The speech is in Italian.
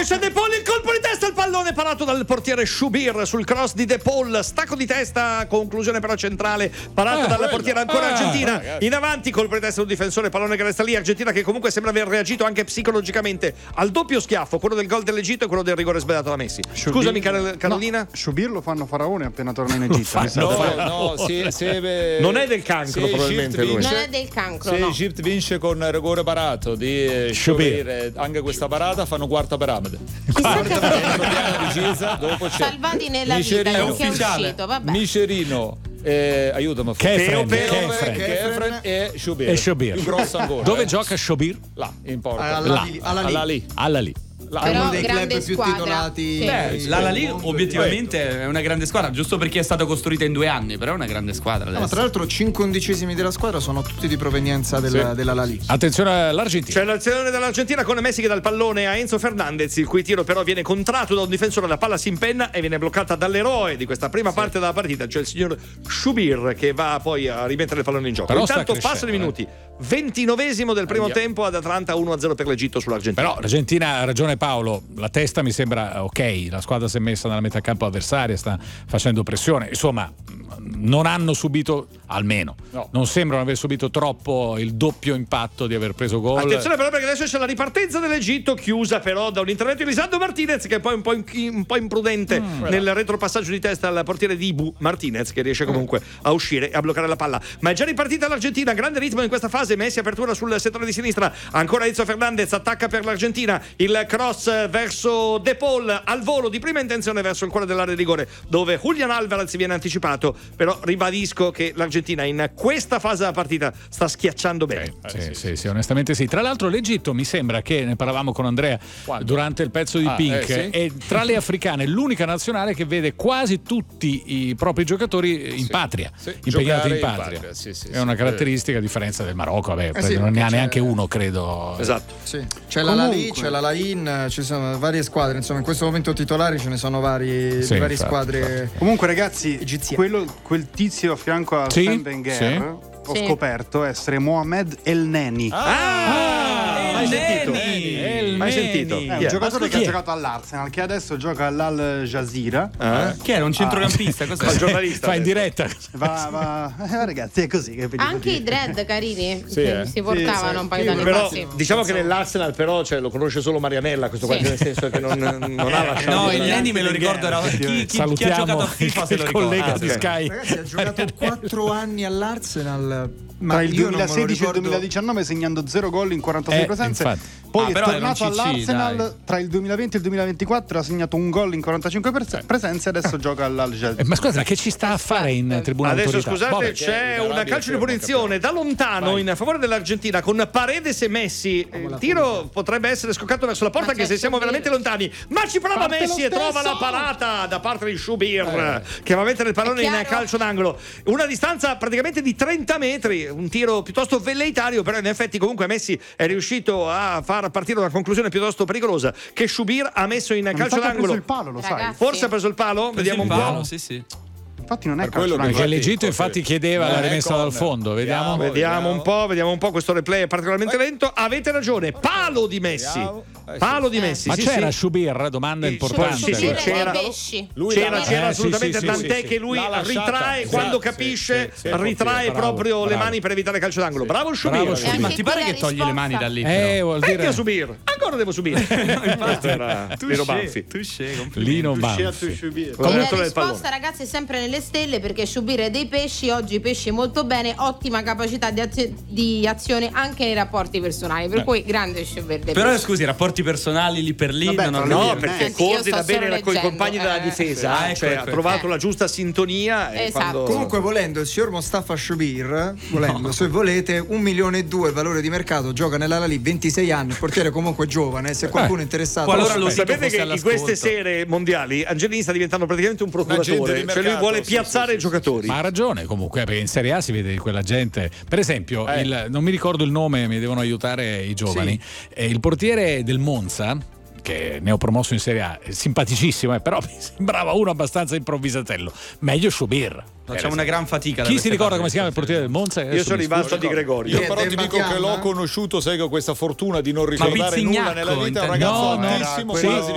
esce De Paul, il colpo di testa, il pallone parato dal portiere Shubir sul cross di De Paul, stacco di testa, conclusione però centrale, parato dalla portiera ancora argentina, in avanti, colpo di testa un difensore, pallone che resta lì, Argentina che comunque sembra aver reagito anche psicologicamente al doppio schiaffo, quello del gol dell'Egitto e quello del rigore sbagliato da Messi. Scusami Carolina? No, Shubir lo fanno faraone appena torna in Egitto. Non è del cancro probabilmente lui. Non è del cancro, se no. Egitto vince con rigore parato di Shubir, anche questa parata fanno quarta piramide. Dopo c'è Salvati nella vita, non che è uscito, vabbè. Micerino, aiutami, Kefren e Shubir. Più grosso ancora. Dove gioca Shubir? Là, in porta. Alla lì. Però uno dei grande club più squadra. titolati. Sì. L'Al Ahly obiettivamente è una grande squadra, giusto perché è stata costruita in 2 anni, però è una grande squadra. Ma tra l'altro 5 undicesimi della squadra sono tutti di provenienza dell'Al Ahly. Attenzione all'Argentina. C'è l'azione dell'Argentina con Messi che dà il pallone a Enzo Fernandez, il cui tiro però viene contratto da un difensore, la palla si impenna e viene bloccata dall'eroe di questa prima parte della partita, cioè il signor Shubir, che va poi a rimettere il pallone in gioco. Però intanto passano i minuti. 29esimo del primo tempo ad Atlanta, 1-0 per l'Egitto sull'Argentina. Però l'Argentina ha ragione Paolo, la testa mi sembra ok, la squadra si è messa nella metà campo avversaria, sta facendo pressione, insomma non hanno subito, almeno non sembrano aver subito troppo il doppio impatto di aver preso gol. Attenzione però, perché adesso c'è la ripartenza dell'Egitto, chiusa però da un intervento di Lisandro Martinez, che è poi un po' imprudente nel retropassaggio di testa al portiere di Ibu Martinez, che riesce comunque a uscire e a bloccare la palla. Ma è già ripartita l'Argentina, grande ritmo in questa fase. Messi apertura sul settore di sinistra, ancora Enzo Fernandez attacca per l'Argentina, il cross verso De Paul al volo di prima intenzione verso il cuore dell'area di rigore, dove Julian Alvarez viene anticipato. Però ribadisco che l'Argentina in questa fase della partita sta schiacciando bene. Sì, onestamente sì. Tra l'altro l'Egitto, mi sembra che ne parlavamo con Andrea durante il pezzo di Pink, è tra le africane l'unica nazionale che vede quasi tutti i propri giocatori in patria, impegnati in patria. È una caratteristica a differenza del Marocco, non ne ha neanche uno, credo. Esatto. Sì. C'è l'Al-Ahly, c'è l'Al-Ain, ci sono varie squadre, insomma in questo momento titolari ce ne sono varie squadre. Comunque ragazzi, quel tizio a fianco a Sven Wenger ho scoperto essere Mohamed El Neni. Mai sentito? È un giocatore che ha giocato all'Arsenal, che adesso gioca all'Al Jazeera. Che era un centrocampista? Cos'è? Il giornalista fa in diretta. Ragazzi, è così che anche i dread carini che si portavano un paio d'anni però, fa. Diciamo che nell'Arsenal però lo conosce solo Marianella, questo qua, nel senso che non ha lasciato. No, il Neni me lo ricordo, era chi ha giocato a FIFA se lo ricorda. Collega di Sky. Ragazzi, ha giocato 4 anni all'Arsenal. Tra il 2016 e il 2019 segnando 0 gol in 46 presenze. Infatti. Poi è tornato all'Arsenal tra il 2020 e il 2024, ha segnato un gol in 45 presenze e adesso gioca all'Al Jazeera. Ma scusa, che ci sta a fare in tribuna adesso autorità? scusate, c'è una calcio di punizione da lontano in favore dell'Argentina con Paredes e Messi. Il tiro potrebbe essere scoccato verso la porta, anche se siamo veramente lontani, ma ci prova Messi e trova la parata da parte di Shubir, che va a mettere il pallone in calcio d'angolo, una distanza praticamente di 30 metri, un tiro piuttosto velleitario, però in effetti comunque Messi è riuscito a far partire una conclusione piuttosto pericolosa che Shubir ha messo in calcio d'angolo. Ha preso il palo, lo sai. Forse ha preso il palo? Vediamo un po'. Sì. Infatti non è calcio d'angolo. Perché l'Egitto infatti chiedeva la rimessa dal fondo. Vediamo un po'. Questo replay è particolarmente lento. Avete ragione, palo di Messi. Palo di Messi. Ma c'era Shubir? Domanda importante. C'era assolutamente, tant'è che lui ritrae quando capisce, ritrae proprio le mani per evitare calcio d'angolo. Bravo Shubir. Ma ti pare che toglie le mani da lì? Vuol dire a subire. Ancora devo subire. Questo era Lino Banfi. Lino Banfi. La risposta, ragazzi, è sempre nelle stelle, perché Shubir è dei pesci. Oggi i pesci molto bene, ottima capacità di azione anche nei rapporti personali, per cui grande Shubir dei però pesci. scusi, rapporti personali lì per lì perché coordina bene con i compagni della difesa, ha trovato la giusta sintonia. Esatto. Comunque, volendo, il signor Mostafa Shubir, se volete, 1,2 milioni il valore di mercato, gioca nell'Al Ahly, 26 anni, il portiere comunque giovane, se qualcuno è interessato. Allora sapete che in queste sere mondiali Angelini sta diventando praticamente un procuratore, cioè lui vuole piazzare i giocatori. Ma ha ragione comunque, perché in Serie A si vede quella gente. Per esempio, non mi ricordo il nome, mi devono aiutare i giovani. Il portiere del Monza, che neopromosso in Serie A, è simpaticissimo, però mi sembrava uno abbastanza improvvisatello. Meglio Shubir. Facciamo una gran fatica. Chi si ricorda come si chiama il portiere del Monza? Io sono rimasto di Gregorio. Io però ti dico che l'ho conosciuto, sai che ho questa fortuna di non ricordare nulla nella vita, è un ragazzo altissimo, quasi